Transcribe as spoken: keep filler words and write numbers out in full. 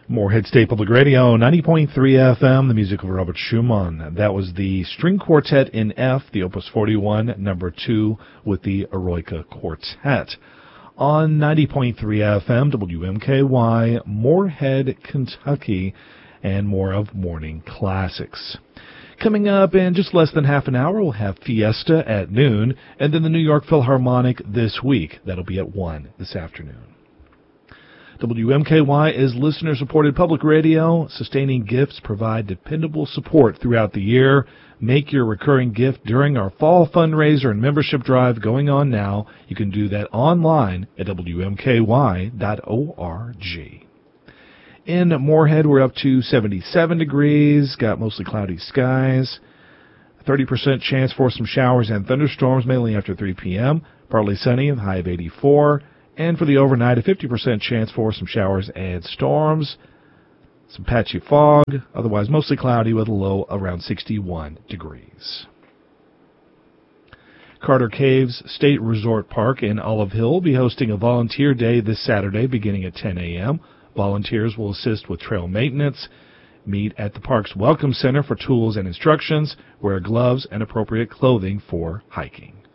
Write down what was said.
Moorhead State Public Radio, ninety point three F M, the music of Robert Schumann. That was the String Quartet in F, the Opus forty-one, number two, with the Eroica Quartet. On ninety point three F M, W M K Y, Moorhead, Kentucky, and more of Morning Classics. Coming up in just less than half an hour, we'll have Fiesta at noon, and then the New York Philharmonic this week. That'll be at one this afternoon. W M K Y is listener-supported public radio. Sustaining gifts provide dependable support throughout the year. Make your recurring gift during our fall fundraiser and membership drive going on now. You can do that online at W M K Y dot org. In Moorhead, we're up to seventy-seven degrees, got mostly cloudy skies. thirty percent chance for some showers and thunderstorms, mainly after three p.m. Partly sunny, a high of eighty-four. And for the overnight, a fifty percent chance for some showers and storms. Some patchy fog, otherwise mostly cloudy with a low around sixty-one degrees. Carter Caves State Resort Park in Olive Hill will be hosting a volunteer day this Saturday beginning at ten a.m. Volunteers will assist with trail maintenance. Meet at the park's Welcome Center for tools and instructions. Wear gloves and appropriate clothing for hiking.